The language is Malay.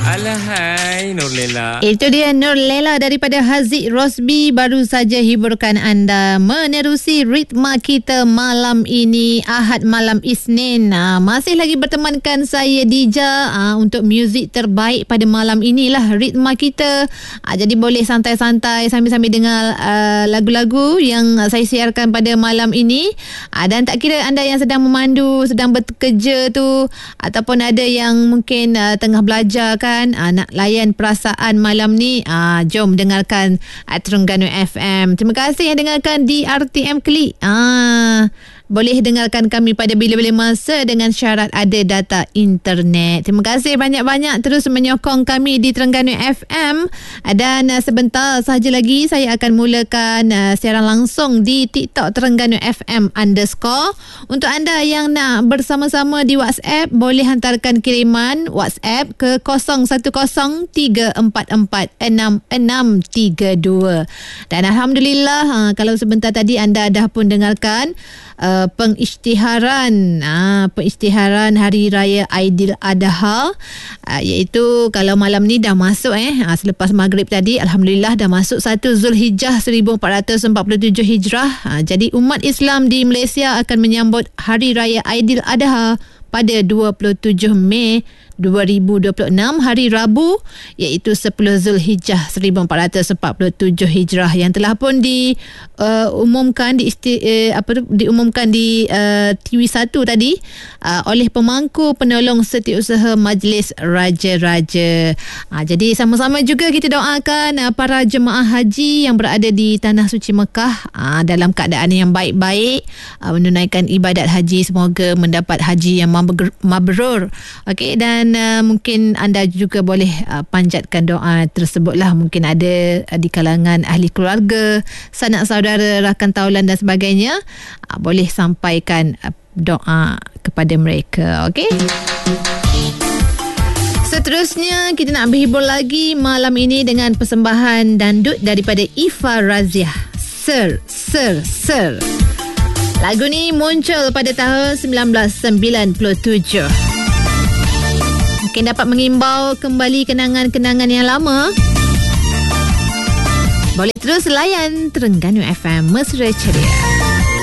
Alahai Nur Lela. Itu dia Nur Lela daripada Haziq Rosby baru saja hiburkan anda menerusi ritma kita malam ini, Ahad malam Isnin. Masih lagi bertemankan saya Dija untuk muzik terbaik pada malam inilah ritma kita. Jadi boleh santai-santai sambil-sambil dengar lagu-lagu yang saya siarkan pada malam ini. Dan tak kira anda yang sedang memandu, sedang bekerja tu, ataupun ada yang mungkin tengah belajar kan, nak layan perasaan malam ni, jom dengarkan Terengganu FM. Terima kasih yang dengarkan di RTM Klik. Boleh dengarkan kami pada bila-bila masa dengan syarat ada data internet. Terima kasih banyak-banyak terus menyokong kami di Terengganu FM. Dan sebentar sahaja lagi saya akan mulakan siaran langsung di TikTok Terengganu FM _ Untuk anda yang nak bersama-sama di WhatsApp, boleh hantarkan kiriman WhatsApp ke 0103446632. Dan Alhamdulillah, kalau sebentar tadi anda dah pun dengarkan pengisytiharan Hari Raya Aidiladha, iaitu kalau malam ni dah masuk selepas maghrib tadi, Alhamdulillah dah masuk 1 Zulhijjah 1447 Hijrah. Jadi umat Islam di Malaysia akan menyambut Hari Raya Aidiladha pada 27 Mei 2026 hari Rabu, iaitu 10 Zulhijjah 1447 Hijrah, yang telah pun diumumkan diumumkan di TV1 tadi oleh pemangku penolong setiausaha Majlis Raja-Raja. Jadi sama-sama juga kita doakan para jemaah haji yang berada di Tanah Suci Mekah dalam keadaan yang baik-baik menunaikan ibadat haji, semoga mendapat haji yang mabrur. Okey, dan mungkin anda juga boleh panjatkan doa tersebutlah. Mungkin ada di kalangan ahli keluarga, sanak saudara, rakan taulan dan sebagainya, boleh sampaikan doa kepada mereka. Okey. Seterusnya kita nak berhibur lagi malam ini dengan persembahan dandut daripada Ifa Raziah, Sir. Lagu ni muncul pada tahun 1997. Mungkin dapat mengimbau kembali kenangan-kenangan yang lama. Boleh terus layan Terengganu FM Mesra Ceria.